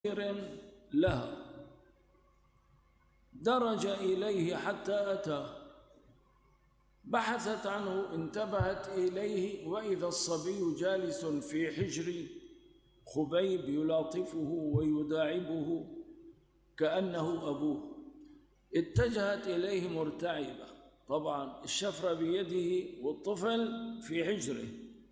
لها، درج إليه حتى أتاه، بحثت عنه، انتبهت إليه، وإذا الصبي جالس في حجر خبيب يلاطفه ويداعبه كأنه أبوه. اتجهت إليه مرتعبة، طبعا الشفرة بيده والطفل في حجره،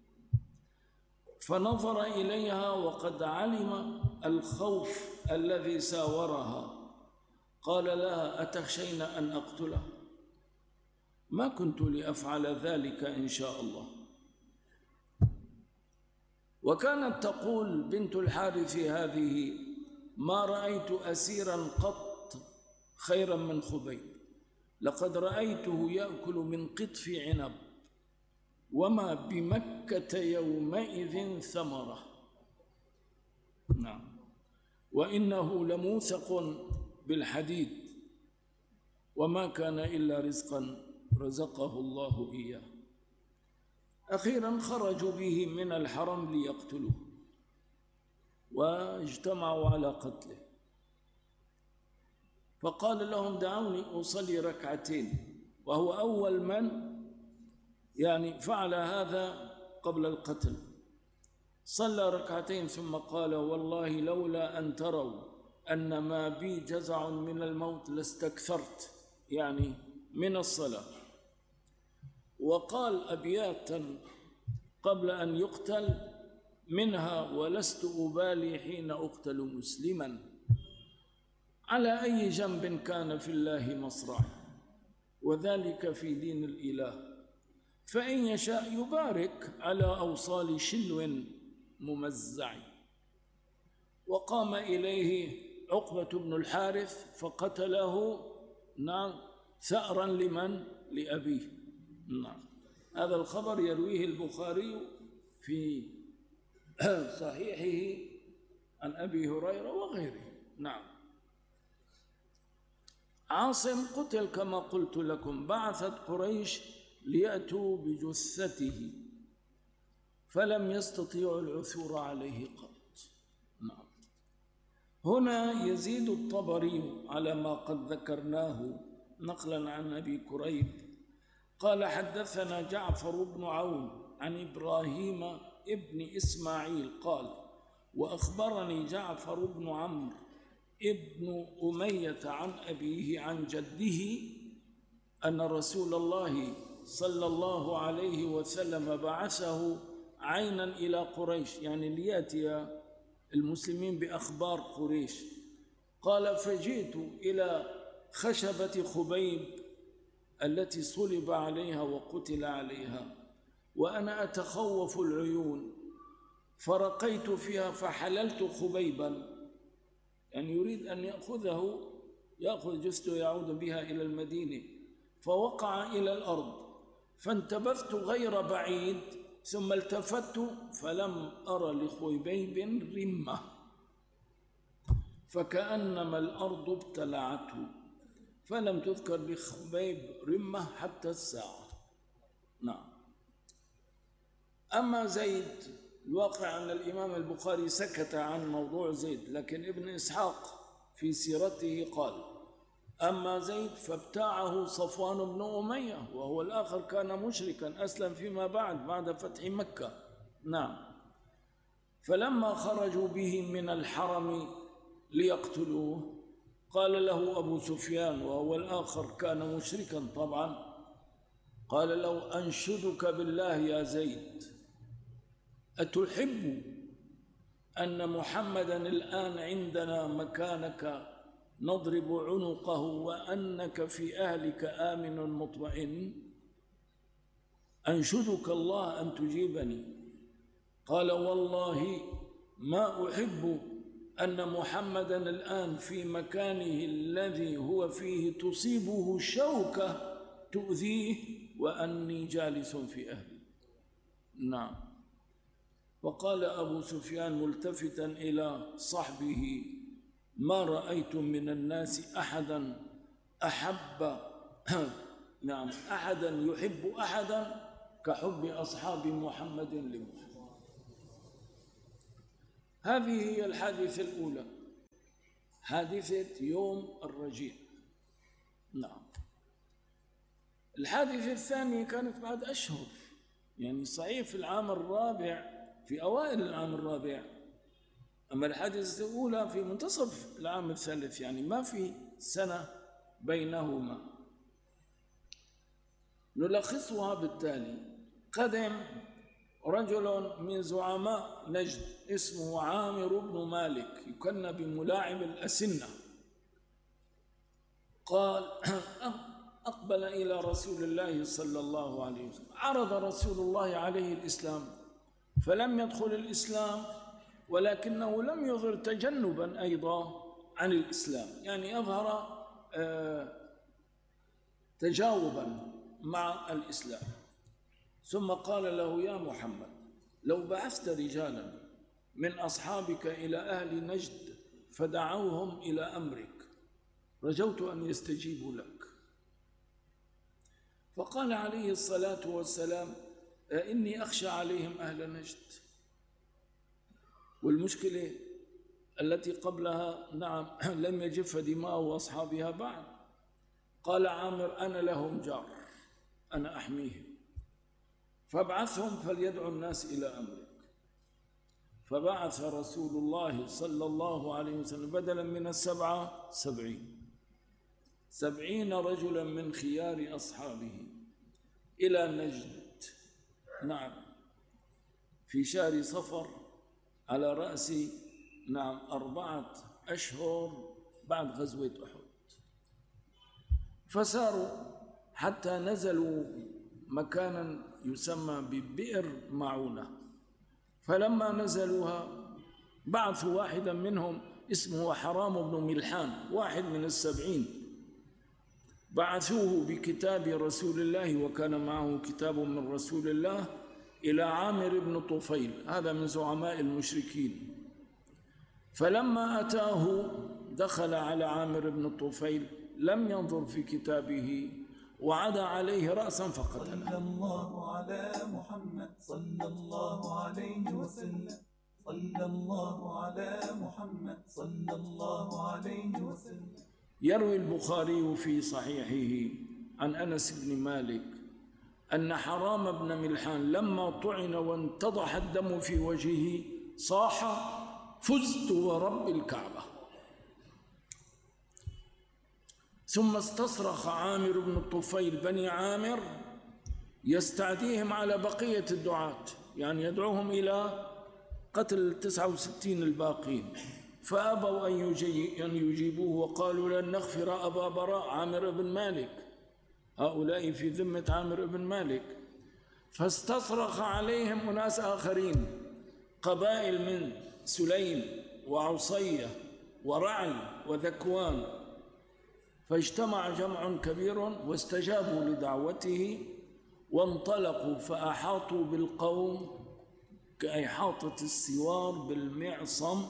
فنظر إليها وقد علم الخوف الذي ساورها، قال لها: أتخشين أن أقتله؟ ما كنت لأفعل ذلك إن شاء الله. وكانت تقول بنت الحارث هذه: ما رأيت أسيرا قط خيرا من خبيب، لقد رأيته يأكل من قطف عنب، وما بمكة يومئذ ثمرة. نعم، وإنه لموثق بالحديد، وما كان إلا رزقا رزقه الله إياه. أخيرا خرجوا به من الحرم ليقتلوه، واجتمعوا على قتله، فقال لهم: دعوني أصلي ركعتين، وهو أول من فعل هذا قبل القتل. صلى ركعتين ثم قال: والله لولا أن تروا أن ما بي جزع من الموت لاستكثرت من الصلاة. وقال أبياتا قبل أن يقتل، منها: ولست أبالي حين أقتل مسلما على أي جنب كان في الله مصرعي، وذلك في دين الإله، فإن يشاء يبارك على أوصال شلو ممزع. وقام إليه عقبة بن الحارث فقتله، ثأرا لمن؟ لأبيه. هذا الخبر يرويه البخاري في صحيحه عن أبي هريرة وغيره. عاصم قتل كما قلت لكم. بعثت قريش ليأتوا بجثته، فلم يستطيعوا العثور عليه قط. هنا يزيد الطبري على ما قد ذكرناه نقلا عن أبي كريب قال: حدثنا جعفر بن عون عن إبراهيم ابن إسماعيل قال: وأخبرني جعفر بن عمرو ابن أمية عن أبيه عن جده أن رسول الله صلى الله عليه وسلم بعثه عينا إلى قريش، ليأتي المسلمين بأخبار قريش. قال: فجئت إلى خشبة خبيب التي صلب عليها وقتل عليها، وأنا أتخوف العيون، فرقيت فيها فحللت خبيبا، يريد أن يأخذ جثته يعود بها إلى المدينة، فوقع إلى الأرض، فانتبذت غير بعيد، ثم التفت فلم أر لخبيب رمة، فكأنما الأرض ابتلعته، فلم تذكر لخبيب رمة حتى الساعة. أما زيد، الواقع أن الإمام البخاري سكت عن موضوع زيد، لكن ابن إسحاق في سيرته قال: أما زيد فابتاعه صفوان بن أمية، وهو الآخر كان مشركا أسلم فيما بعد فتح مكة. فلما خرجوا به من الحرم ليقتلوه، قال له أبو سفيان، وهو الآخر كان مشركا طبعا، قال: لو أنشدك بالله يا زيد، أتحب أن محمدا الآن عندنا مكانك نضرب عنقه وأنك في أهلك آمن مطمئن؟ أنشدك الله أن تجيبني. قال: والله ما أحب أن محمدا الآن في مكانه الذي هو فيه تصيبه شوكة تؤذيه وأني جالس في أهلي. وقال أبو سفيان ملتفتا إلى صحبه: ما رأيت من الناس أحدا أحب أحدا يحب أحدا كحب أصحاب محمد لمحمد. هذه هي الحادثة الأولى. حادثة يوم الرجيع. نعم. الحادثة الثانية كانت بعد أشهر، يعني صحيح في العام الرابع، في أوائل العام الرابع، أما الحادثة الأولى في منتصف العام الثالث، يعني ما في سنة بينهما. نلخصها بالتالي: قدم رجل من زعماء نجد اسمه عامر بن مالك، يكنى بملاعب الأسنة. قال: أقبل إلى رسول الله صلى الله عليه وسلم، عرض رسول الله عليه الإسلام، فلم يدخل الإسلام، ولكنه لم يظهر تجنبا أيضا عن الإسلام، يعني أظهر تجاوبا مع الإسلام. ثم قال له: يا محمد، لو بعثت رجالا من أصحابك إلى أهل نجد فدعوهم إلى أمرك رجوت أن يستجيبوا لك. فقال عليه الصلاة والسلام: إني أخشى عليهم أهل نجد. والمشكلة التي قبلها، نعم، لم يجف دماء أصحابها بعد. قال عامر: أنا لهم جار، أنا أحميهم، فابعثهم فليدعوا الناس إلى أمرك. فبعث رسول الله صلى الله عليه وسلم بدلا من 70 رجلا من خيار أصحابه إلى نجد، نعم، في شهر صفر، على رأس 4 أشهر بعد غزوة أحد. فساروا حتى نزلوا مكانا يسمى ببئر معونة. فلما نزلوها بعثوا واحدا منهم اسمه حرام بن ملحان، واحد من 70، بعثوه بكتاب رسول الله، وكان معه كتاب من رسول الله، إلى عامر بن طفيل، هذا من زعماء المشركين. فلما أتاه دخل على عامر بن طفيل، لم ينظر في كتابه وعدا عليه رأسا فقتله. صلى الله على محمد صلى الله عليه وسلم. صلى الله على محمد صلى الله عليه وسلم. يروي البخاري في صحيحه عن أنس بن مالك أن حرام بن ملحان لما طعن وانتضح الدم في وجهه صاح: فزت ورب الكعبة. ثم استصرخ عامر بن الطفيل بني عامر يستعديهم على بقية الدعاة، يعني يدعوهم إلى قتل 69 الباقين، فأبوا أن يجيبوه، وقالوا: لن نغفر أبا براء عامر بن مالك، هؤلاء في ذمة عامر بن مالك. فاستصرخ عليهم أناس آخرين، قبائل من سليم وعصية ورعل وذكوان، فاجتمع جمع كبير واستجابوا لدعوته وانطلقوا، فأحاطوا بالقوم كإحاطة السوار بالمعصم،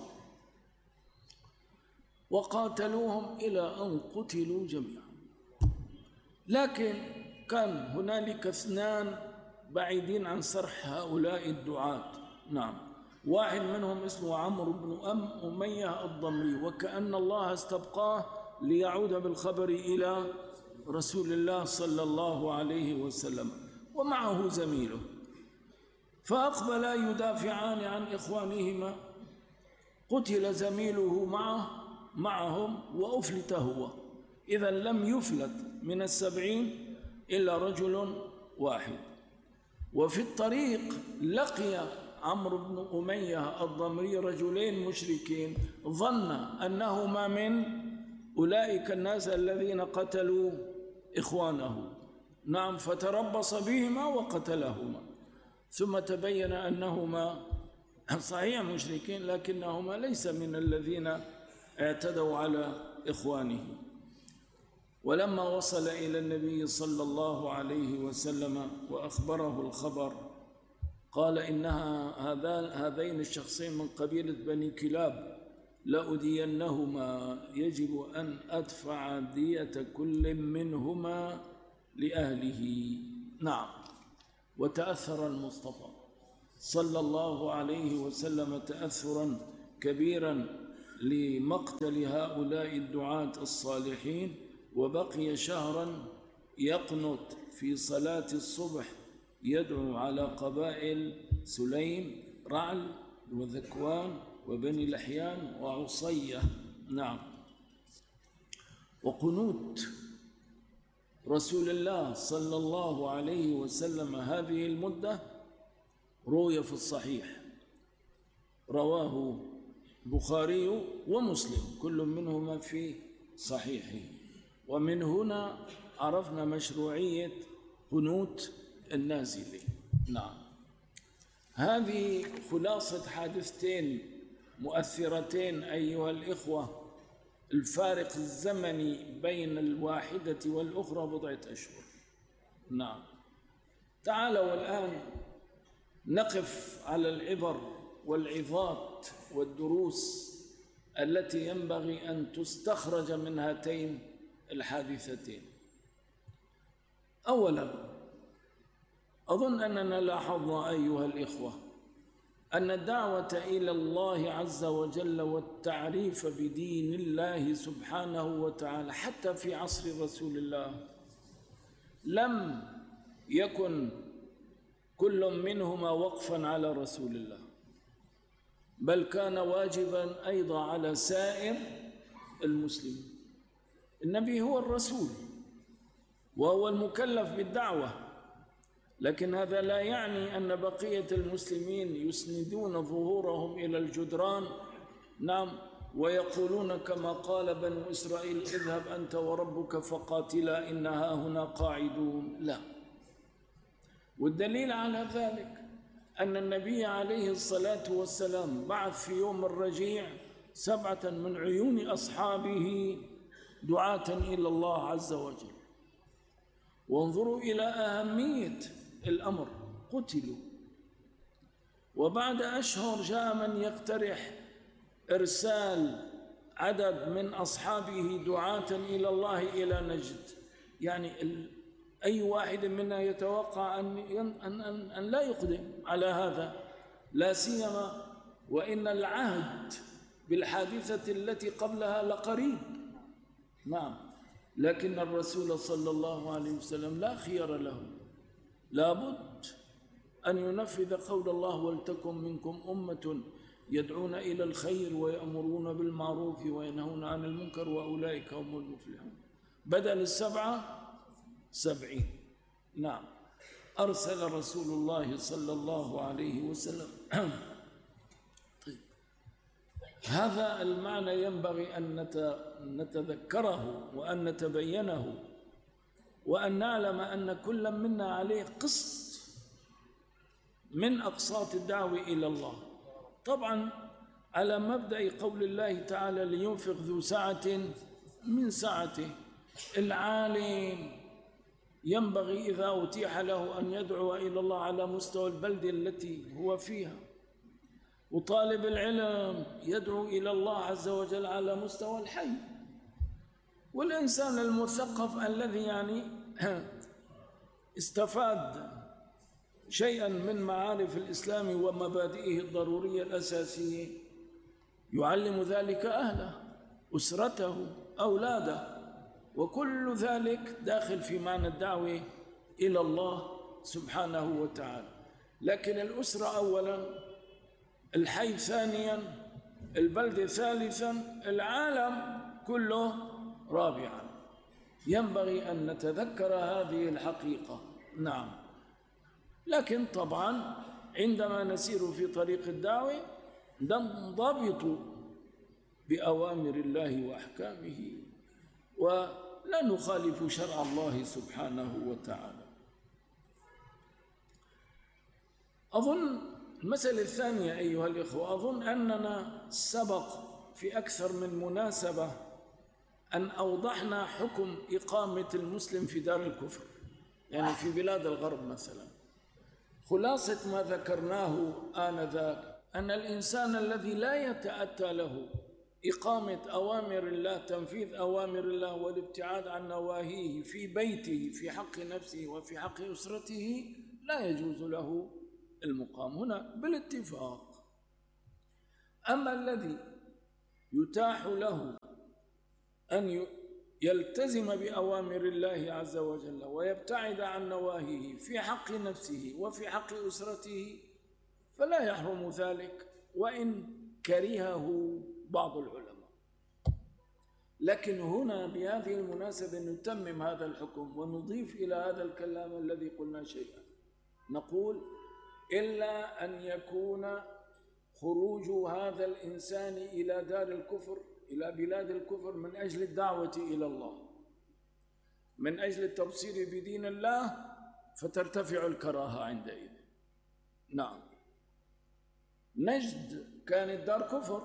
وقاتلوهم إلى أن قتلوا جميعا. لكن كان هنالك 2 بعيدين عن سرح هؤلاء الدعاة، نعم، واحد منهم اسمه عمرو بن أمية الضمري، وكأن الله استبقاه ليعود بالخبر إلى رسول الله صلى الله عليه وسلم، ومعه زميله، فأقبلا يدافعان عن إخوانهما. قتل زميله معهم وأفلت هو، إذا لم يفلت من 70 إلا رجل واحد. وفي الطريق لقي عمرو بن أمية الضمري رجلين مشركين، ظن أنهما من أولئك الناس الذين قتلوا إخوانه، نعم، فتربص بهما وقتلهما. ثم تبين أنهما صحيح مشركين، لكنهما ليس من الذين اعتدوا على إخوانه. ولما وصل إلى النبي صلى الله عليه وسلم وأخبره الخبر، قال: هذين الشخصين من قبيلة بني كلاب، لأدينهما، يجب أن أدفع دية كل منهما لأهله. نعم. وتأثر المصطفى صلى الله عليه وسلم تأثرا كبيرا لمقتل هؤلاء الدعاة الصالحين، وبقي شهرا يقنت في صلاة الصبح يدعو على قبائل سليم، رعل وذكوان وبني لحيان وعصية. نعم. وقنوت رسول الله صلى الله عليه وسلم هذه المدة روي في الصحيح، رواه البخاري ومسلم كل منهما في صحيحه. ومن هنا عرفنا مشروعية قنوت النازلين. نعم. هذه خلاصة حادثتين مؤثرتين أيها الإخوة، الفارق الزمني بين الواحدة والأخرى بضعة أشهر. نعم. تعالوا الآن نقف على العبر والعظات والدروس التي ينبغي أن تستخرج من هاتين الحادثتين. أولا، أظن أننا لاحظنا أيها الإخوة أن الدعوة إلى الله عز وجل والتعريف بدين الله سبحانه وتعالى حتى في عصر رسول الله لم يكن كل منهما وقفا على رسول الله، بل كان واجبا أيضا على سائر المسلمين. النبي هو الرسول وهو المكلف بالدعوة، لكن هذا لا يعني أن بقية المسلمين يسندون ظهورهم إلى الجدران، نعم، ويقولون كما قال بنو إسرائيل: اذهب أنت وربك فقاتلا إنها هنا قاعدون. لا. والدليل على ذلك أن النبي عليه الصلاة والسلام بعث في يوم الرجيع 7 من عيون أصحابه دعاة إلى الله عز وجل. وانظروا إلى أهمية الأمر، قتلوا. وبعد أشهر جاء من يقترح إرسال عدد من أصحابه دعاة إلى الله إلى نجد. يعني أي واحد منا يتوقع أن لا يقدم على هذا، لا سيما وإن العهد بالحادثة التي قبلها لقريب. نعم. لكن الرسول صلى الله عليه وسلم لا خيار له، لابد أن ينفذ قول الله: ولتكن منكم أمة يدعون إلى الخير ويأمرون بالمعروف وينهون عن المنكر وأولئك هم المفلحون. بدل 70. نعم. أرسل رسول الله صلى الله عليه وسلم. طيب، هذا المعنى ينبغي أن نتذكره وأن نتبينه، وأن نعلم أن كل منا عليه قسط من أقساط الدعوة إلى الله. طبعا على مبدأ قول الله تعالى: لينفق ذو سعة من سعته. العالم ينبغي إذا أتيح له أن يدعو إلى الله على مستوى البلدة التي هو فيها، وطالب العلم يدعو إلى الله عز وجل على مستوى الحي، والإنسان المثقف الذي يعني استفاد شيئا من معارف الإسلام ومبادئه الضرورية الأساسية يعلم ذلك أهله، أسرته، أولاده، وكل ذلك داخل في معنى الدعوة إلى الله سبحانه وتعالى. لكن الأسرة أولا، الحي ثانيا، البلد ثالثا، العالم كله رابعا. ينبغي أن نتذكر هذه الحقيقة. نعم. لكن طبعا عندما نسير في طريق الدعوة ننضبط بأوامر الله وأحكامه ولا نخالف شرع الله سبحانه وتعالى. أظن المسألة الثانية أيها الإخوة، أظن أننا سبق في أكثر من مناسبة أن أوضحنا حكم إقامة المسلم في دار الكفر، يعني في بلاد الغرب مثلا. خلاصة ما ذكرناه آنذاك أن الإنسان الذي لا يتأتى له إقامة أوامر الله، تنفيذ أوامر الله والابتعاد عن نواهيه في بيته في حق نفسه وفي حق أسرته، لا يجوز له المقام هنا بالاتفاق. أما الذي يتاح له أن يلتزم بأوامر الله عز وجل ويبتعد عن نواهيه في حق نفسه وفي حق أسرته، فلا يحرم ذلك وإن كرهه بعض العلماء. لكن هنا بهذه المناسبة نتمم هذا الحكم ونضيف إلى هذا الكلام الذي قلنا شيئا، نقول إلا أن يكون خروج هذا الإنسان إلى دار الكفر، إلى بلاد الكفر، من أجل الدعوة إلى الله، من أجل التبصير بدين الله، فترتفع الكراهة عندئذ. نعم، نجد كانت دار كفر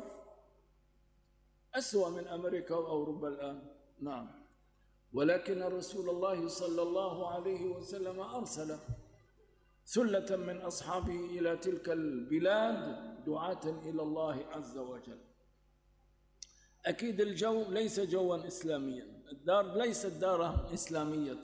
أسوأ من أمريكا وأوروبا الآن. نعم، ولكن رسول الله صلى الله عليه وسلم أرسل ثلة من أصحابه إلى تلك البلاد دعاة إلى الله عز وجل. أكيد الجو ليس جوا إسلاميا، الدار ليست دارا إسلامية،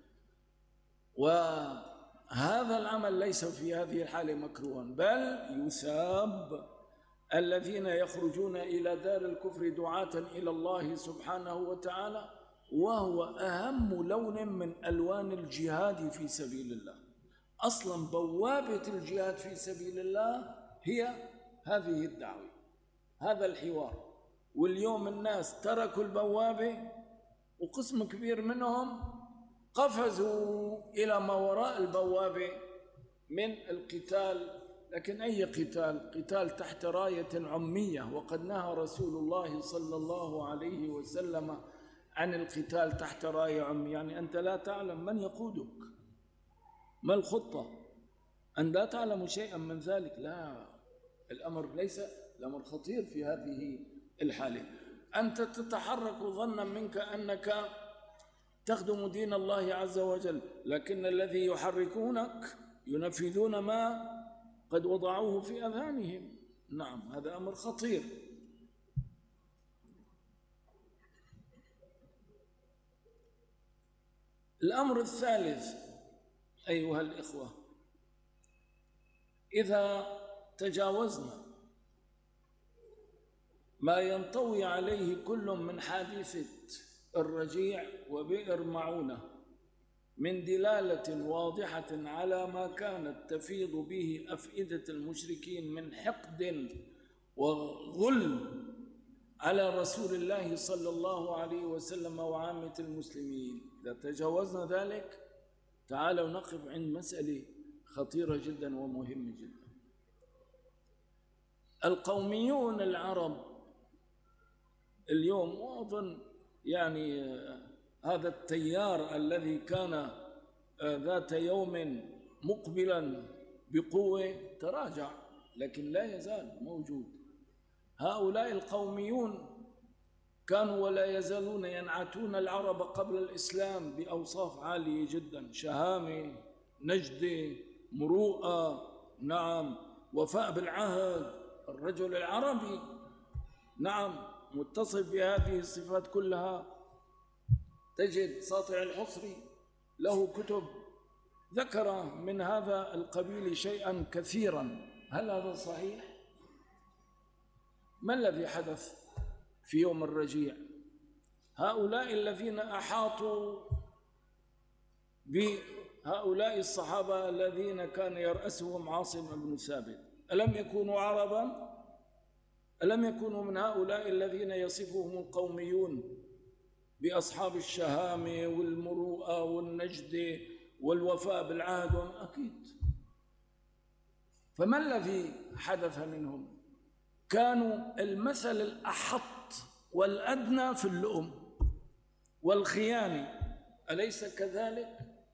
وهذا العمل ليس في هذه الحالة مكروها، بل يثاب الذين يخرجون إلى دار الكفر دعاة إلى الله سبحانه وتعالى، وهو أهم لون من ألوان الجهاد في سبيل الله. أصلا بوابة الجهاد في سبيل الله هي هذه الدعوة، هذا الحوار. واليوم الناس تركوا البوابة، وقسم كبير منهم قفزوا إلى ما وراء البوابة من القتال. لكن أي قتال؟ قتال تحت راية عمية، وقد نهى رسول الله صلى الله عليه وسلم عن القتال تحت راية عمية. يعني أنت لا تعلم من يقودك، ما الخطة، أن لا تعلم شيئا من ذلك. لا، الأمر ليس الأمر خطير في هذه الحالة. أنت تتحرك ظنا منك أنك تخدم دين الله عز وجل، لكن الذي يحركونك ينفذون ما قد وضعوه في أذهانهم. نعم، هذا أمر خطير. الأمر الثالث أيها الإخوة، إذا تجاوزنا ما ينطوي عليه كل من حادثة الرجيع وبئر معونة من دلالة واضحة على ما كانت تفيض به أفئدة المشركين من حقد وغل على رسول الله صلى الله عليه وسلم وعامة المسلمين، إذا تجاوزنا ذلك تعالوا نقف عند مسألة خطيرة جدا ومهمة جدا. القوميون العرب اليوم، وأظن يعني هذا التيار الذي كان ذات يوم مقبلا بقوة تراجع، لكن لا يزال موجود. هؤلاء القوميون كانوا ولا يزالون ينعتون العرب قبل الإسلام بأوصاف عالية جدا: شهامة، نجدة، مروءة، نعم، وفاء بالعهد. الرجل العربي نعم متصف بهذه الصفات كلها. تجد ساطع الحصري له كتب ذكر من هذا القبيل شيئا كثيرا. هل هذا صحيح؟ ما الذي حدث في يوم الرجيع؟ هؤلاء الذين أحاطوا بهؤلاء الصحابة الذين كان يرأسهم عاصم بن ثابت، ألم يكونوا عربا؟ ألم يكونوا من هؤلاء الذين يصفهم القوميون بأصحاب الشهامة والمروءة والنجدة والوفاء بالعهد؟ أكيد. فما الذي حدث منهم؟ كانوا المثل الأحط والأدنى في اللؤم والخيانة، أليس كذلك؟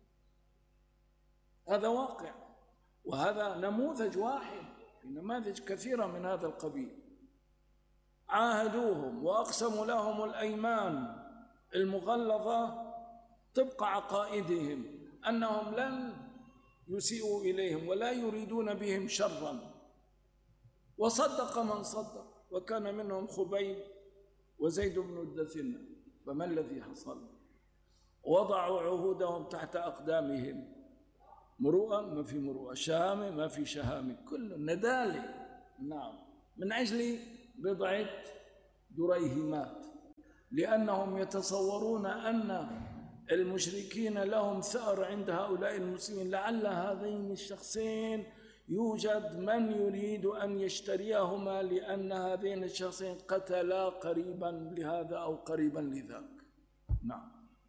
هذا واقع، وهذا نموذج واحد في نماذج كثيرة من هذا القبيل. عاهدوهم وأقسموا لهم الأيمان المغلظة طبق عقائدهم أنهم لن يسيئوا إليهم ولا يريدون بهم شرا، وصدق من صدق، وكان منهم خبيب وزيد بن الدثنة. فما الذي حصل؟ وضعوا عهودهم تحت أقدامهم. مروءة ما في مروءة، شهامة ما في شهامة، كل ندالة. نعم، من أجل بضعة دريهمات، لأنهم يتصورون أن المشركين لهم ثأر عند هؤلاء المسلمين، لعل هذين الشخصين يوجد من يريد أن يشتريهما لأن هذين الشخصين قتلا قريبا لهذا أو قريبا لذاك. نعم.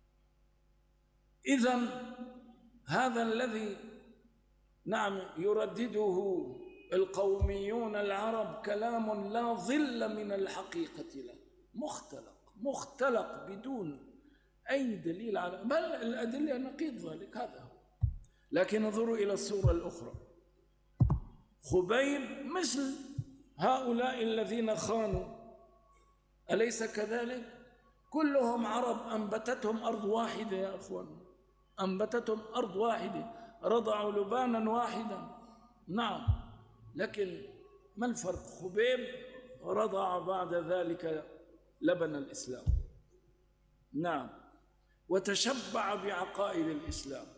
إذن هذا الذي نعم يردده القوميون العرب كلام لا ظل من الحقيقة له، مختلق بدون أي دليل على، بل الأدلة نقيض ذلك. هذا هو. لكن انظروا إلى الصورة الأخرى. خبيب مثل هؤلاء الذين خانوا، أليس كذلك؟ كلهم عرب، أنبتتهم أرض واحدة يا أخوان، أنبتتهم أرض واحدة، رضعوا لبانا واحدا. نعم، لكن ما الفرق؟ خبيب رضع بعد ذلك لبن الإسلام، نعم، وتشبع بعقائد الإسلام،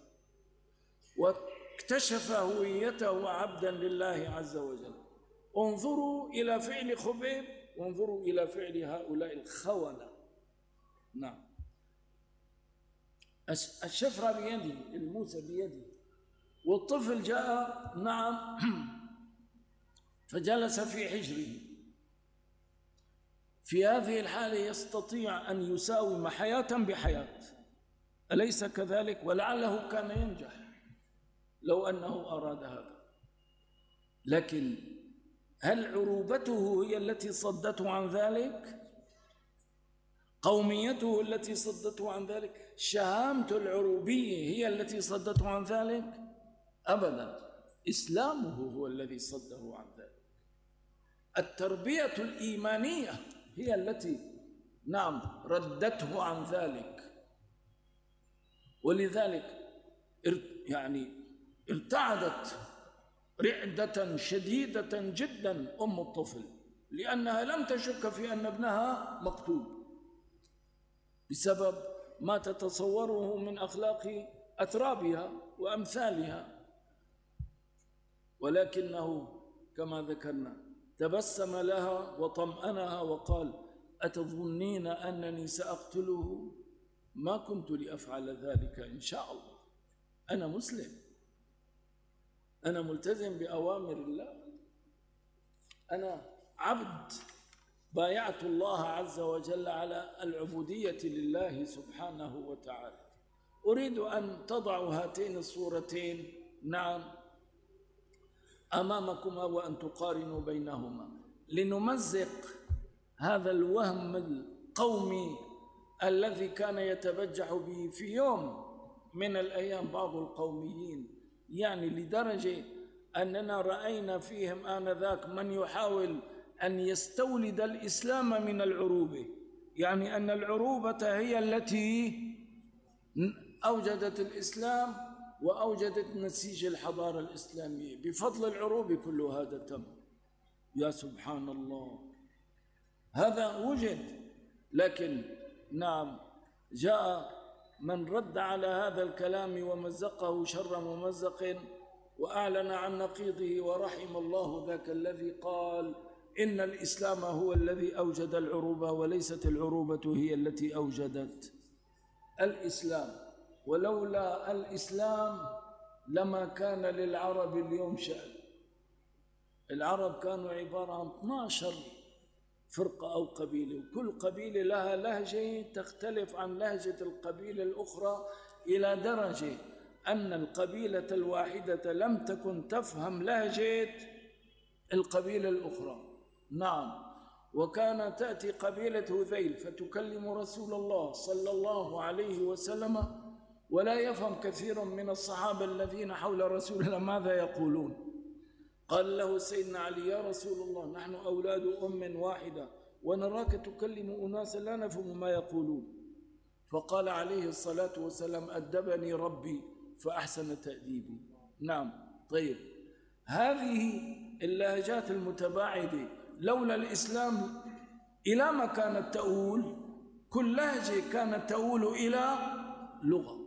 واكتشف هويته عبدا لله عز وجل. انظروا إلى فعل خبيب وانظروا إلى فعل هؤلاء الخونة. نعم، الشفرة بيدي، الموسى بيدي، والطفل جاء نعم فجلس في حجره. في هذه الحالة يستطيع أن يساوم حياة بحياة، أليس كذلك؟ ولعله كان ينجح لو أنه أراد هذا. لكن هل عروبته هي التي صدته عن ذلك؟ قوميته التي صدته عن ذلك؟ شهامة العروبية هي التي صدته عن ذلك؟ أبدا، إسلامه هو الذي صده عن ذلك. التربية الإيمانية هي التي نعم ردته عن ذلك. ولذلك يعني ارتعدت رعدة شديدة جدا أم الطفل، لأنها لم تشك في أن ابنها مقتول بسبب ما تتصوره من أخلاق أترابها وأمثالها. ولكنه كما ذكرنا تبسم لها وطمأنها وقال: أتظنين أنني سأقتله؟ ما كنت لأفعل ذلك إن شاء الله، أنا مسلم، أنا ملتزم بأوامر الله، أنا عبد بايعت الله عز وجل على العبودية لله سبحانه وتعالى. أريد أن تضعوا هاتين الصورتين نعم أمامكما وأن تقارنوا بينهما لنمزق هذا الوهم القومي الذي كان يتبجح به في يوم من الأيام بعض القوميين، يعني لدرجة أننا رأينا فيهم آنذاك من يحاول أن يستولد الإسلام من العروبة، يعني أن العروبة هي التي أوجدت الإسلام وأوجدت نسيج الحضارة الإسلامية. بفضل العروبة كل هذا تم. يا سبحان الله، هذا وجد. لكن نعم جاء من رد على هذا الكلام ومزقه شر ممزق وأعلن عن نقيضه، ورحم الله ذاك الذي قال إن الإسلام هو الذي أوجد العروبة وليست العروبة هي التي أوجدت الإسلام. ولولا الإسلام لما كان للعرب اليوم شأن. العرب كانوا عبارة عن 12 فرقة أو قبيلة، وكل قبيلة لها لهجة تختلف عن لهجة القبيلة الأخرى، إلى درجة أن القبيلة الواحدة لم تكن تفهم لهجة القبيلة الأخرى. نعم، وكان تأتي قبيلة هذيل فتكلم رسول الله صلى الله عليه وسلم ولا يفهم كثير من الصحابة الذين حول رسول الله ماذا يقولون. قال له سيدنا علي: يا رسول الله، نحن أولاد أم واحدة ونراك تكلم أناسا لا نفهم ما يقولون. فقال عليه الصلاة والسلام: أدبني ربي فأحسن تأديبي. نعم. طيب، هذه اللهجات المتباعدة لولا الإسلام إلى ما كانت تؤول؟ كل لهجة كانت تؤول إلى لغة،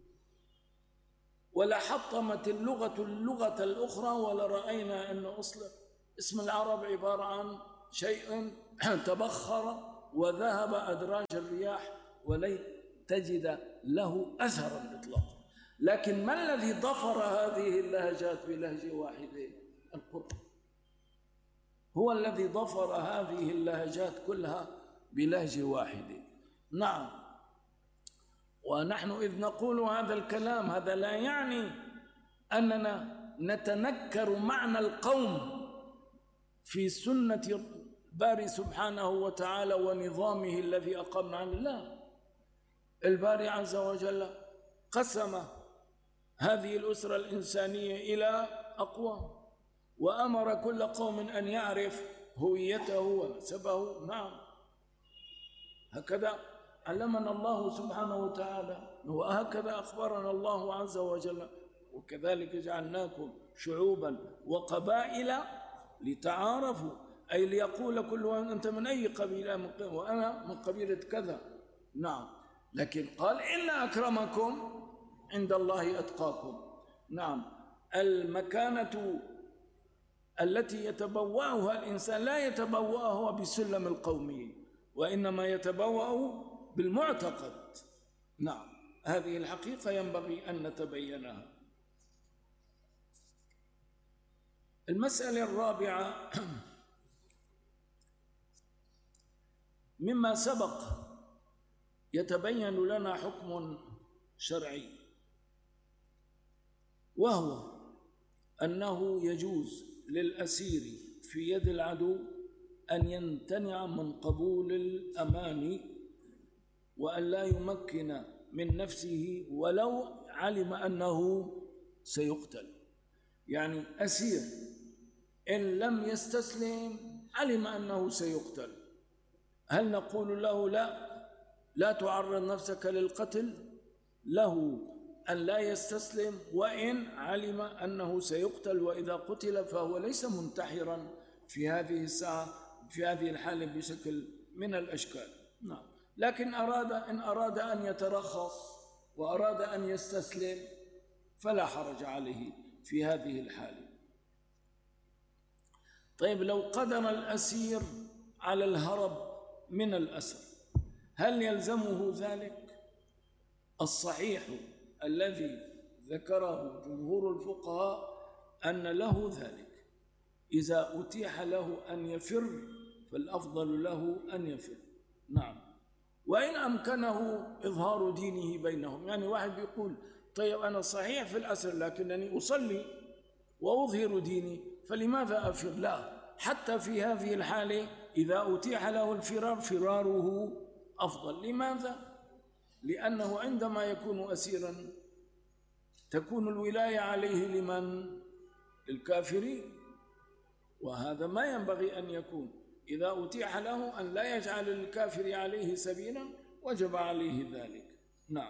ولا حطمت اللغة الأخرى، ولا رأينا أن أصل اسم العرب عبارة عن شيء تبخر وذهب أدراج الرياح ولن تجد له أثرا إطلاقا. لكن ما الذي ضفر هذه اللهجات بلهجة واحدة؟ القرآن هو الذي ضفر هذه اللهجات كلها بلهجة واحدة. نعم، ونحن إذ نقول هذا الكلام هذا لا يعني أننا نتنكر معنى القوم في سنة الباري سبحانه وتعالى ونظامه الذي أقمنا عنه. لا، الباري عز وجل قسم هذه الأسرة الإنسانية إلى أقوام، وأمر كل قوم أن يعرف هويته ونسبه. نعم، هكذا علمنا الله سبحانه وتعالى، وهكذا أخبرنا الله عز وجل: وكذلك جعلناكم شعوبا وقبائل لتعارفوا، أي ليقول كل واحد أنت من أي قبيلة، وأنا من قبيلة كذا. نعم، لكن قال: إن أكرمكم عند الله أتقاكم. نعم، المكانة التي يتبوأها الإنسان لا يتبوأها بسلم القومية، وإنما يتبوأ بالمعتقد. نعم، هذه الحقيقة ينبغي أن نتبينها. المسألة الرابعة مما سبق يتبين لنا حكم شرعي، وهو أنه يجوز للأسير في يد العدو أن يمتنع من قبول الأمان وأن لا يمكن من نفسه ولو علم أنه سيقتل. يعني أسير إن لم يستسلم علم أنه سيقتل، هل نقول له لا تعرض نفسك للقتل؟ له أن لا يستسلم وإن علم أنه سيقتل، وإذا قتل فهو ليس منتحرا في هذه الساعة في هذه الحالة بشكل من الأشكال. نعم، لكن إن أراد أن يترخص وأراد أن يستسلم فلا حرج عليه في هذه الحالة. طيب، لو قدر الأسير على الهرب من الأسر هل يلزمه ذلك؟ الصحيح الذي ذكره جمهور الفقهاء أن له ذلك، إذا أتيح له أن يفر فالأفضل له أن يفر. نعم، وإن أمكنه إظهار دينه بينهم. يعني واحد بيقول: طيب أنا صحيح في الأسر لكنني أصلي وأظهر ديني، فلماذا أفر؟ لا، حتى في هذه الحالة إذا أتيح له الفرار فراره أفضل. لماذا؟ لأنه عندما يكون أسيرا تكون الولاية عليه لمن؟ الكافرين، وهذا ما ينبغي أن يكون. إذا أتيح له أن لا يجعل الكافر عليه سبيلا وجب عليه ذلك. نعم.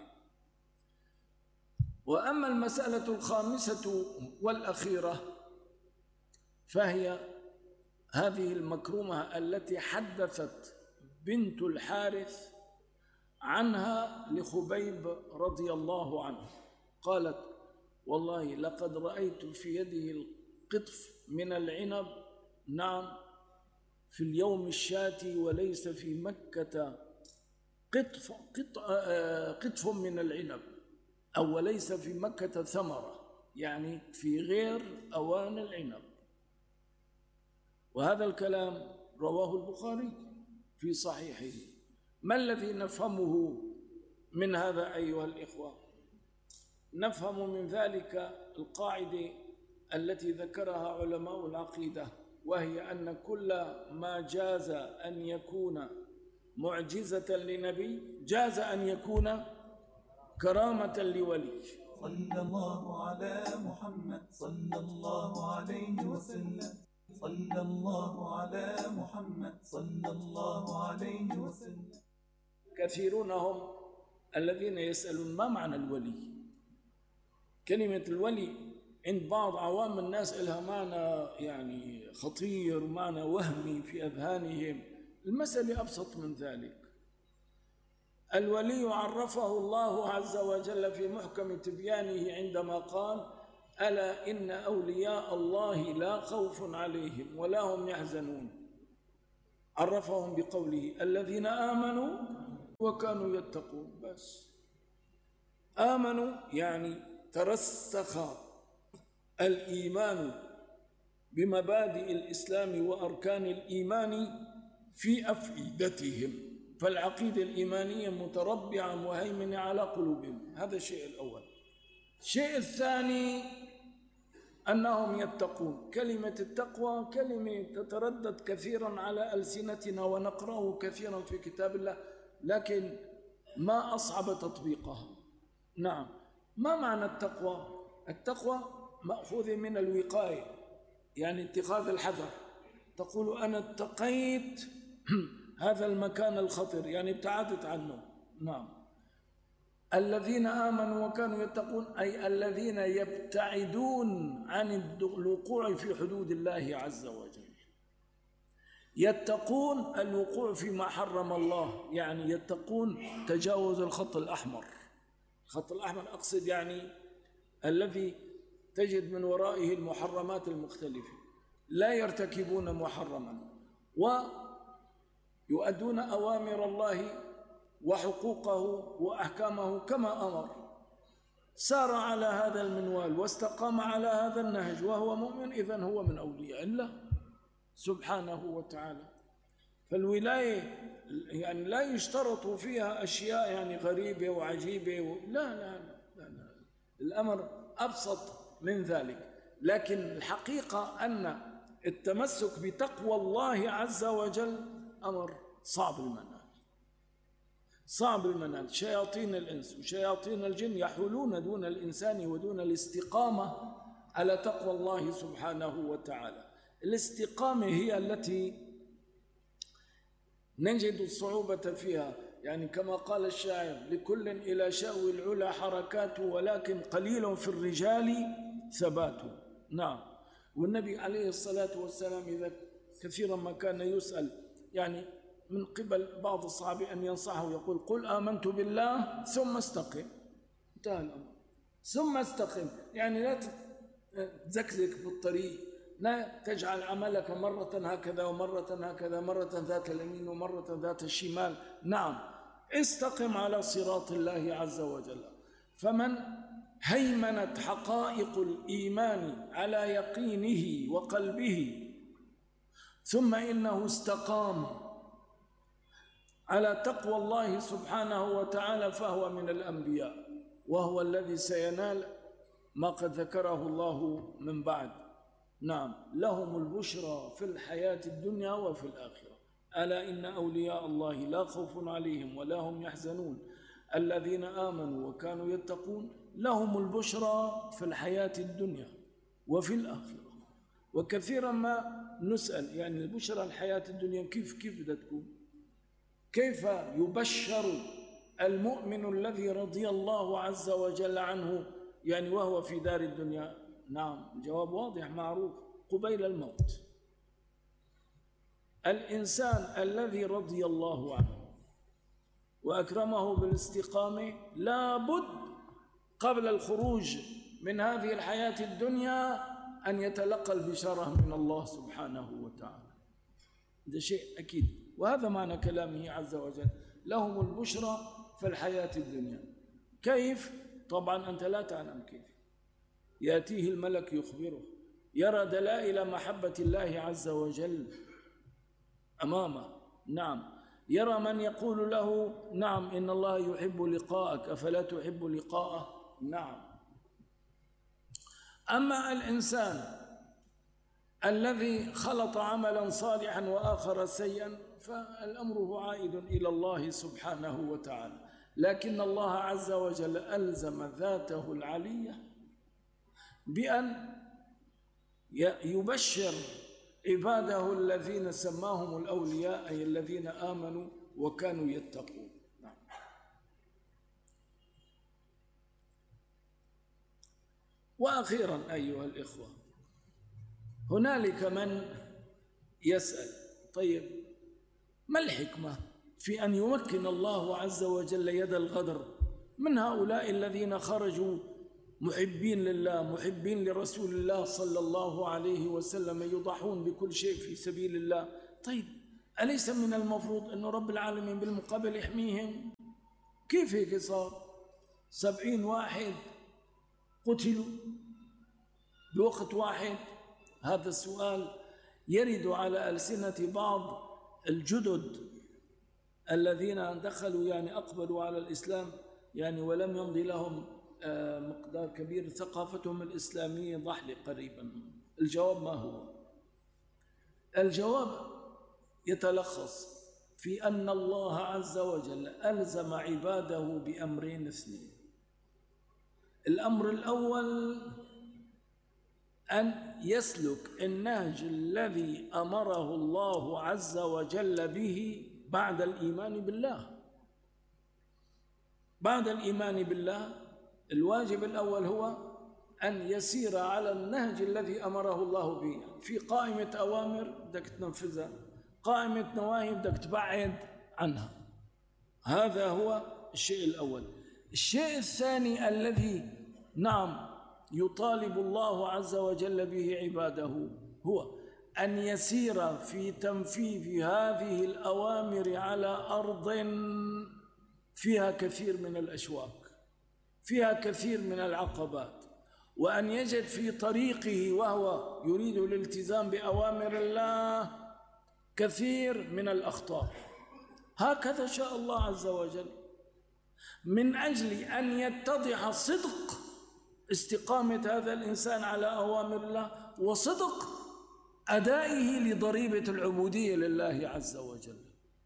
وأما المسألة الخامسة والأخيرة فهي هذه المكرمة التي حدثت بنت الحارث عنها لخبيب رضي الله عنه، قالت: والله لقد رأيت في يده القطف من العنب، نعم، في اليوم الشاتي، وليس في مكة قطف من العنب، أو وليس في مكة ثمرة، يعني في غير أوان العنب. وهذا الكلام رواه البخاري في صحيحه. ما الذي نفهمه من هذا أيها الإخوة؟ نفهم من ذلك القاعدة التي ذكرها علماء العقيدة، وهي أن كل ما جاز أن يكون معجزة لنبي جاز أن يكون كرامة لولي. صلى الله على محمد صلى الله عليه وسلم. صلى الله على محمد صلى الله عليه وسلم. كثيرون هم الذين يسألون: ما معنى الولي؟ كلمة الولي عند بعض عوام الناس لها معنى يعني خطير، معنى وهمي في أذهانهم. المسألة أبسط من ذلك. الولي عرفه الله عز وجل في محكم تبيانه عندما قال: ألا إن أولياء الله لا خوف عليهم ولا هم يحزنون. عرفهم بقوله الذين آمنوا وكانوا يتقون. بس آمنوا يعني ترسخ الإيمان بمبادئ الإسلام وأركان الإيمان في أفئدتهم، فالعقيدة الإيمانية متربعة مهيمنة على قلوبهم. هذا الشيء الأول. الشيء الثاني أنهم يتقون. كلمة التقوى كلمة تتردد كثيرا على ألسنتنا ونقرأه كثيرا في كتاب الله، لكن ما أصعب تطبيقها. نعم، ما معنى التقوى؟ التقوى مأخوذ من الوقاية، يعني اتخاذ الحذر. تقول أنا اتقيت هذا المكان الخطر، يعني ابتعدت عنه. نعم. الذين آمنوا وكانوا يتقون أي الذين يبتعدون عن الوقوع في حدود الله عز وجل. يتقون الوقوع فيما حرم الله، يعني يتقون تجاوز الخط الأحمر. الخط الأحمر أقصد يعني الذي تجد من ورائه المحرمات المختلفة، لا يرتكبون محرما ويؤدون أوامر الله وحقوقه وأحكامه كما أمر. سار على هذا المنوال واستقام على هذا النهج وهو مؤمن، إذن هو من أولياء الله سبحانه وتعالى. فالولاية يعني لا يشترط فيها أشياء يعني غريبة وعجيبة لا لا لا لا، الأمر أبسط من ذلك. لكن الحقيقة أن التمسك بتقوى الله عز وجل أمر صعب المنال، صعب المنال. شياطين الإنس وشياطين الجن يحولون دون الإنسان ودون الاستقامة على تقوى الله سبحانه وتعالى. الاستقامة هي التي نجد الصعوبة فيها، يعني كما قال الشاعر لكل إلى شأو العلا حركات ولكن قليل في الرجال ثبات. نعم. والنبي عليه الصلاة والسلام إذا كثيرا ما كان يسأل يعني من قبل بعض الصحابة أن ينصحه يقول قل آمنت بالله ثم استقم. انتهى الأمر. ثم استقم، يعني لا تزكزك بالطريق، لا تجعل عملك مرة هكذا ومرة هكذا، مرة ذات اليمين ومرة ذات الشمال. نعم، استقم على صراط الله عز وجل. فمن هيمنت حقائق الإيمان على يقينه وقلبه ثم إنه استقام على تقوى الله سبحانه وتعالى فهو من الأنبياء، وهو الذي سينال ما قد ذكره الله من بعد. نعم، لهم البشرى في الحياة الدنيا وفي الآخرة. ألا إن أولياء الله لا خوف عليهم ولا هم يحزنون الذين آمنوا وكانوا يتقون لهم البشرى في الحياة الدنيا وفي الآخرة. وكثيرا ما نسأل يعني البشرى الحياة الدنيا كيف بدها تكون؟ كيف يبشر المؤمن الذي رضي الله عز وجل عنه يعني وهو في دار الدنيا؟ نعم، الجواب واضح معروف، قبيل الموت. الإنسان الذي رضي الله عنه وأكرمه بالاستقامة لابد قبل الخروج من هذه الحياة الدنيا أن يتلقى البشارة من الله سبحانه وتعالى. هذا شيء أكيد، وهذا معنى كلامه عز وجل لهم البشرى في الحياة الدنيا. كيف؟ طبعا أنت لا تعلم كيف. يأتيه الملك يخبره، يرى دلائل محبة الله عز وجل أمامه. نعم، يرى من يقول له نعم إن الله يحب لقاءك أفلا تحب لقاءه. نعم. أما الإنسان الذي خلط عملا صالحا وآخر سيئا فالأمر عائد إلى الله سبحانه وتعالى. لكن الله عز وجل ألزم ذاته العلية بأن يبشر عباده الذين سماهم الأولياء أي الذين آمنوا وكانوا يتقون. وأخيرا أيها الإخوة، هنالك من يسأل طيب ما الحكمة في أن يمكن الله عز وجل يد الغدر من هؤلاء الذين خرجوا محبين لله محبين لرسول الله صلى الله عليه وسلم يضحون بكل شيء في سبيل الله؟ طيب أليس من المفروض أن رب العالمين بالمقابل يحميهم؟ كيف هيك صار؟ 70 واحد قتلوا بوقت واحد. هذا السؤال يرد على ألسنة بعض الجدد الذين دخلوا يعني أقبلوا على الإسلام يعني ولم يمضي لهم مقدار كبير، ثقافتهم الإسلامية ضحلة قريبا. الجواب ما هو؟ الجواب يتلخص في أن الله عز وجل ألزم عباده بأمرين اثنين. الأمر الأول أن يسلك النهج الذي أمره الله عز وجل به بعد الإيمان بالله. بعد الإيمان بالله الواجب الأول هو أن يسير على النهج الذي أمره الله به. في قائمة أوامر بدك تنفذها، قائمة نواهي بدك تبعد عنها. هذا هو الشيء الأول. الشيء الثاني الذي يطالب الله عز وجل به عباده هو أن يسير في تنفيذ هذه الأوامر على أرض فيها كثير من الأشواك، فيها كثير من العقبات، وأن يجد في طريقه وهو يريد الالتزام بأوامر الله كثير من الأخطاء. هكذا شاء الله عز وجل، من أجل أن يتضح صدق استقامة هذا الإنسان على أوامر الله وصدق أدائه لضريبة العبودية لله عز وجل.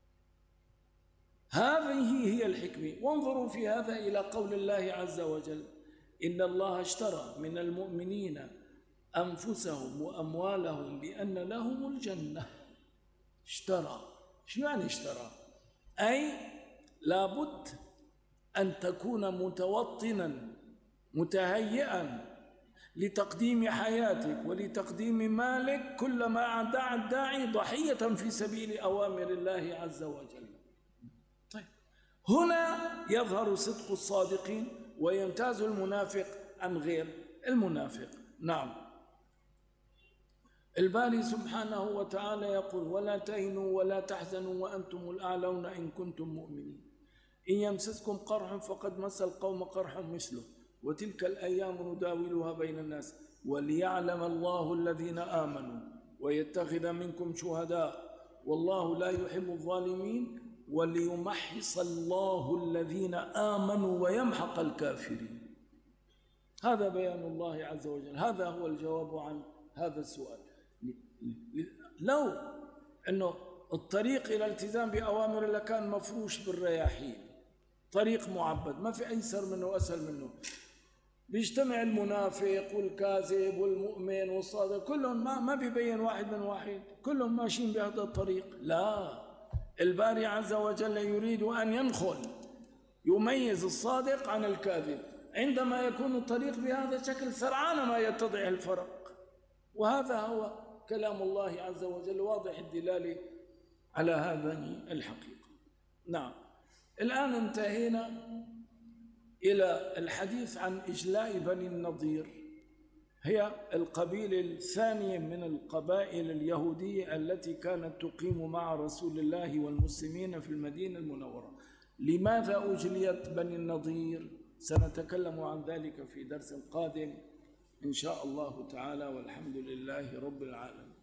هذه هي الحكمة. وانظروا في هذا إلى قول الله عز وجل: إن الله اشترى من المؤمنين أنفسهم وأموالهم بأن لهم الجنة. اشترى. شو يعني اشترى؟ أي لابد أن تكون متوطنا متهيئا لتقديم حياتك ولتقديم مالك كلما دعا الداعي ضحية في سبيل أوامر الله عز وجل. طيب، هنا يظهر صدق الصادقين ويمتاز المنافق عن غير المنافق. نعم، الباري سبحانه وتعالى يقول: ولا تهنوا ولا تحزنوا وأنتم الأعلون إن كنتم مؤمنين. إن يمسسكم قرح فقد مس القوم قرح مثله وتلك الأيام نداولها بين الناس وليعلم الله الذين آمنوا ويتخذ منكم شهداء والله لا يحب الظالمين وليمحص الله الذين آمنوا ويمحق الكافرين. هذا بيان الله عز وجل. هذا هو الجواب عن هذا السؤال. لو أنه الطريق إلى الالتزام بأوامر الله كان مفروش بالرياحين، طريق معبد ما في أيسر منه وأسهل منه، بيجتمع المنافق والكاذب والمؤمن والصادق كلهم ما بيبين واحد من واحد، كلهم ماشيين بهذا الطريق. لا، الباري عز وجل يريد أن ينخل يميز الصادق عن الكاذب. عندما يكون الطريق بهذا الشكل سرعان ما يتضح الفرق. وهذا هو كلام الله عز وجل واضح الدلالة على هذه الحقيقة. نعم، الآن انتهينا إلى الحديث عن إجلاء بني النضير. هي القبيلة الثانية من القبائل اليهودية التي كانت تقيم مع رسول الله والمسلمين في المدينة المنورة. لماذا أجليت بني النضير؟ سنتكلم عن ذلك في درس قادم إن شاء الله تعالى، والحمد لله رب العالمين.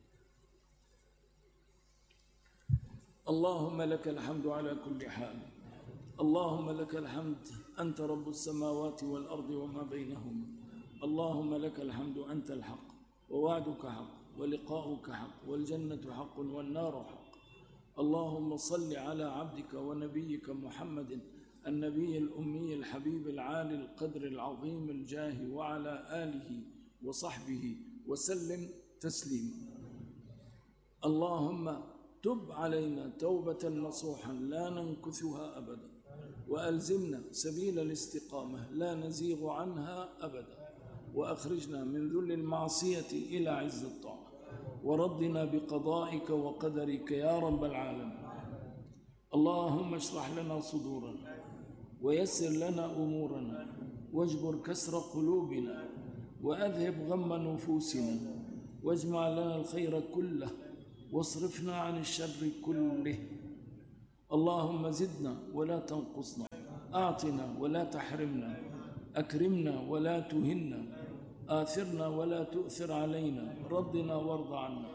اللهم لك الحمد على كل حال. اللهم لك الحمد، أنت رب السماوات والأرض وما بينهما. اللهم لك الحمد، أنت الحق ووعدك حق ولقاؤك حق والجنة حق والنار حق. اللهم صل على عبدك ونبيك محمد النبي الأمي الحبيب العالي القدر العظيم الجاه وعلى آله وصحبه وسلم تسليما. اللهم تب علينا توبة نصوحا لا ننكثها أبدا، وألزمنا سبيل الاستقامة لا نزيغ عنها أبدا، وأخرجنا من ذل المعصية إلى عز الطاعة، وردنا بقضائك وقدرك يا رب العالمين. اللهم اشرح لنا صدورنا ويسر لنا أمورنا واجبر كسر قلوبنا وأذهب غم نفوسنا واجمع لنا الخير كله واصرفنا عن الشر كله. اللهم زدنا ولا تنقصنا، أعطنا ولا تحرمنا، أكرمنا ولا تهنا، آثرنا ولا تؤثر علينا، ردنا وارض عنا.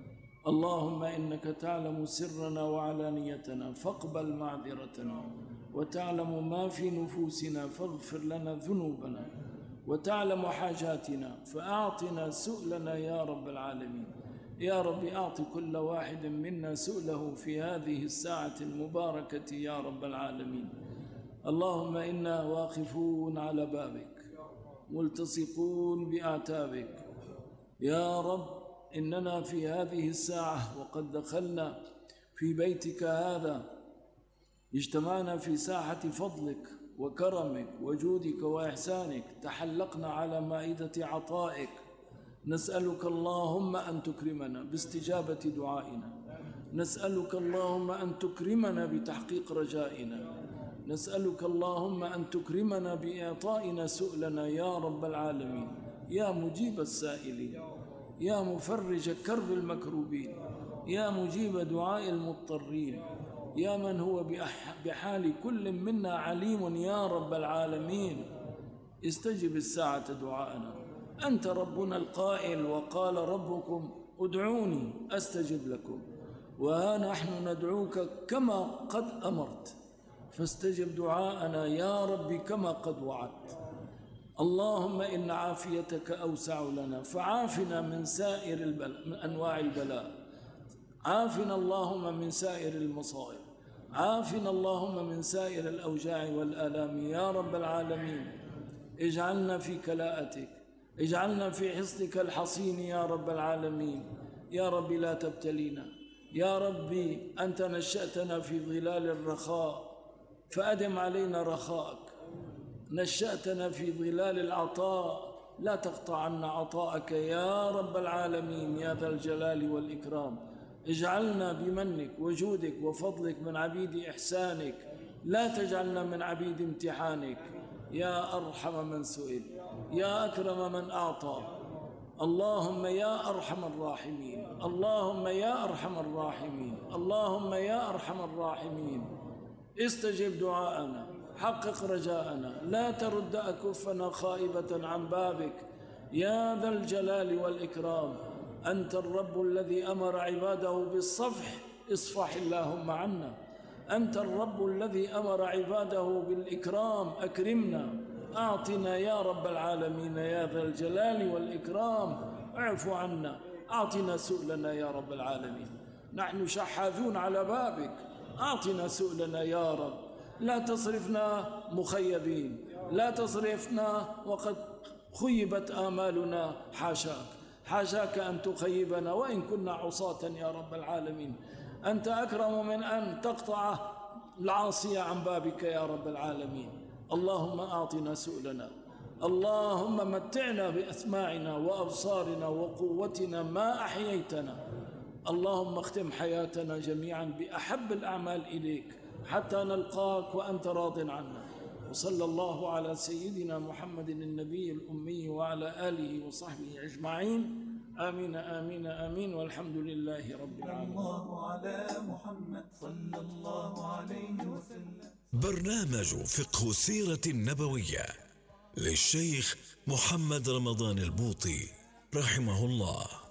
اللهم إنك تعلم سرنا وعلانيتنا فاقبل معذرتنا، وتعلم ما في نفوسنا فاغفر لنا ذنوبنا، وتعلم حاجاتنا فأعطنا سؤلنا يا رب العالمين. يا رب أعط كل واحد منا سؤله في هذه الساعة المباركة يا رب العالمين. اللهم إنا واقفون على بابك ملتصقون بأعتابك يا رب. إننا في هذه الساعة وقد دخلنا في بيتك هذا، اجتمعنا في ساحة فضلك وكرمك وجودك وإحسانك، تحلقنا على مائدة عطائك. نسألك اللهم أن تكرمنا باستجابة دعائنا، نسألك اللهم أن تكرمنا بتحقيق رجائنا، نسألك اللهم أن تكرمنا بإعطائنا سؤلنا يا رب العالمين. يا مجيب السائلين، يا مفرج كرب المكروبين، يا مجيب دعاء المضطرين، يا من هو بحال كل منا عليم يا رب العالمين. استجب الساعة دعاءنا. أنت ربنا القائل وقال ربكم ادعوني أستجب لكم، وها نحن ندعوك كما قد أمرت، فاستجب دعاءنا يا رب كما قد وعدت. اللهم إن عافيتك أوسع لنا، فعافنا من سائر من أنواع البلاء، عافنا اللهم من سائر المصائب، عافنا اللهم من سائر الأوجاع والآلام يا رب العالمين. اجعلنا في كلاءتك، اجعلنا في حصنك الحصين يا رب العالمين. يا رب لا تبتلينا، يا ربي أنت نشأتنا في ظلال الرخاء فأدم علينا رخاءك، نشأتنا في ظلال العطاء لا تقطع عنا عطاءك يا رب العالمين يا ذا الجلال والإكرام. اجعلنا بمنك وجودك وفضلك من عبيد إحسانك، لا تجعلنا من عبيد امتحانك. يا أرحم من سئل، يا أكرم من أعطى، اللهم يا أرحم الراحمين، اللهم يا أرحم الراحمين، اللهم يا أرحم الراحمين. استجب دعاءنا، حقق رجاءنا، لا ترد أكفنا خائبة عن بابك يا ذا الجلال والإكرام. أنت الرب الذي أمر عباده بالصفح، اصفح اللهم عنا. أنت الرب الذي أمر عباده بالإكرام، أكرمنا، أعطنا يا رب العالمين يا ذا الجلال والإكرام. اعف عنا، أعطنا سؤلنا يا رب العالمين. نحن شحاذون على بابك، أعطنا سؤلنا يا رب. لا تصرفنا مخيبين، لا تصرفنا وقد خيبت آمالنا، حاشاك، حاشاك أن تخيبنا وإن كنا عصاة يا رب العالمين. أنت أكرم من أن تقطع العاصية عن بابك يا رب العالمين. اللهم أعطنا سؤلنا، اللهم متعنا بأسماعنا وأبصارنا وقوتنا ما أحييتنا. اللهم اختم حياتنا جميعا بأحب الأعمال إليك حتى نلقاك وأنت راض عنا. وصلى الله على سيدنا محمد النبي الأمي وعلى آله وصحبه أجمعين. آمين آمين آمين، والحمد لله رب العالمين. الله على محمد صلى الله عليه وسلم. برنامج فقه السيرة النبوية للشيخ محمد رمضان البوطي رحمه الله.